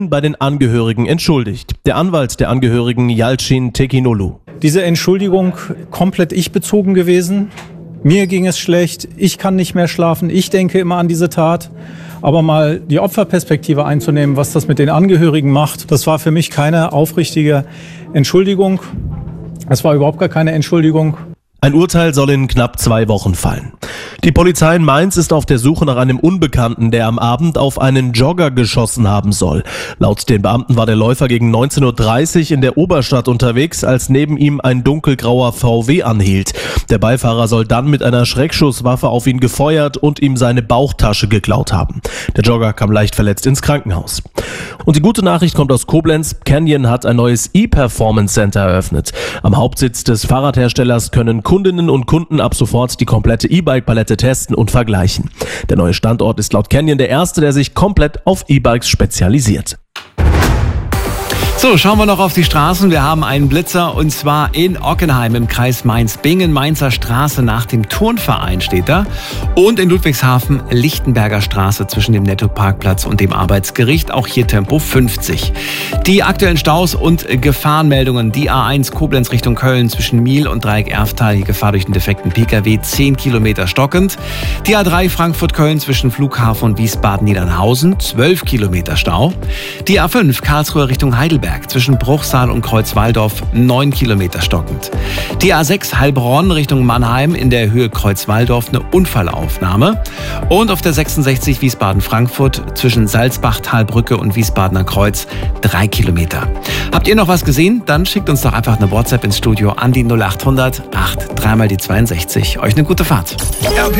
bei den Angehörigen entschuldigt. Der Anwalt der Angehörigen Yalcin Tekinolu. Diese Entschuldigung komplett ich-bezogen gewesen. Mir ging es schlecht, ich kann nicht mehr schlafen, ich denke immer an diese Tat. Aber mal die Opferperspektive einzunehmen, was das mit den Angehörigen macht, das war für mich keine aufrichtige Entschuldigung. Es war überhaupt gar keine Entschuldigung. Ein Urteil soll in knapp 2 Wochen fallen. Die Polizei in Mainz ist auf der Suche nach einem Unbekannten, der am Abend auf einen Jogger geschossen haben soll. Laut den Beamten war der Läufer gegen 19:30 Uhr in der Oberstadt unterwegs, als neben ihm ein dunkelgrauer VW anhielt. Der Beifahrer soll dann mit einer Schreckschusswaffe auf ihn gefeuert und ihm seine Bauchtasche geklaut haben. Der Jogger kam leicht verletzt ins Krankenhaus. Und die gute Nachricht kommt aus Koblenz. Canyon hat ein neues E-Performance Center eröffnet. Am Hauptsitz des Fahrradherstellers können Kundinnen und Kunden ab sofort die komplette E-Bike-Palette testen und vergleichen. Der neue Standort ist laut Canyon der erste, der sich komplett auf E-Bikes spezialisiert. So, schauen wir noch auf die Straßen. Wir haben einen Blitzer und zwar in Ockenheim im Kreis Mainz-Bingen. Mainzer Straße nach dem Turnverein steht da. Und in Ludwigshafen Lichtenberger Straße zwischen dem Netto-Parkplatz und dem Arbeitsgericht. Auch hier Tempo 50. Die aktuellen Staus und Gefahrenmeldungen. Die A1 Koblenz Richtung Köln zwischen Miel und Dreieck-Erftal. Die Gefahr durch den defekten Pkw 10 Kilometer stockend. Die A3 Frankfurt-Köln zwischen Flughafen und Wiesbaden-Niedernhausen 12 Kilometer Stau. Die A5 Karlsruhe Richtung Heidelberg zwischen Bruchsal und Kreuzwaldorf 9 Kilometer stockend. Die A6 Heilbronn Richtung Mannheim in der Höhe Kreuzwaldorf eine Unfallaufnahme. Und auf der 66 Wiesbaden-Frankfurt zwischen Salzbach-Talbrücke und Wiesbadener Kreuz 3 Kilometer. Habt ihr noch was gesehen? Dann schickt uns doch einfach eine WhatsApp ins Studio an die 0800 8 3 mal die 62. Euch eine gute Fahrt.